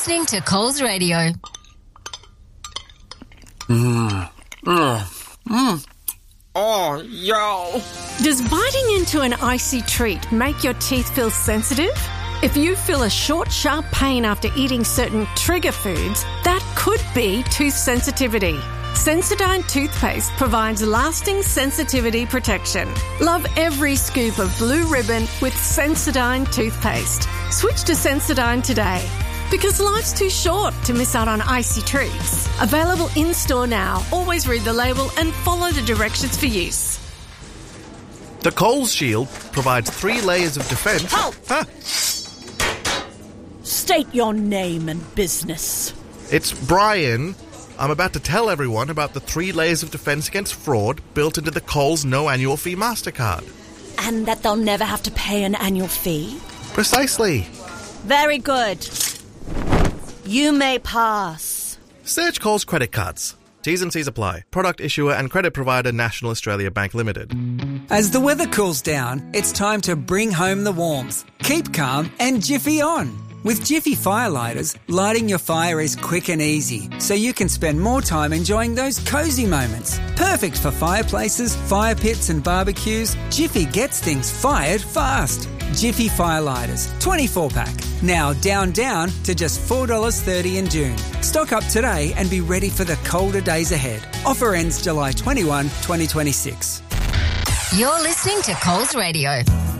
listening to Coles Radio. Oh, yo. Does biting into an icy treat make your teeth feel sensitive? If you feel a short, sharp pain after eating certain trigger foods, that could be tooth sensitivity. Sensodyne toothpaste provides lasting sensitivity protection. Love every scoop of blue ribbon with Sensodyne toothpaste. Switch to Sensodyne today, because life's too short to miss out on icy treats. Available in-store now. Always read the label and follow the directions for use. The Coles Shield provides 3 layers of defence. Halt! Huh? State your name and business. It's Brian. I'm about to tell everyone about the 3 layers of defence against fraud built into the Coles No Annual Fee MasterCard. And that they'll never have to pay an annual fee? Precisely. Very good. You may pass. Search Coles credit cards. T's and C's apply. Product issuer and credit provider National Australia Bank Limited. As the weather cools down, it's time to bring home the warmth. Keep calm and Jiffy on. With Jiffy Firelighters, lighting your fire is quick and easy, so you can spend more time enjoying those cosy moments. Perfect for fireplaces, fire pits and barbecues, Jiffy gets things fired fast. Jiffy Firelighters, 24-pack. Now down to just $4.30 in June. Stock up today and be ready for the colder days ahead. Offer ends July 21, 2026. You're listening to Coles Radio.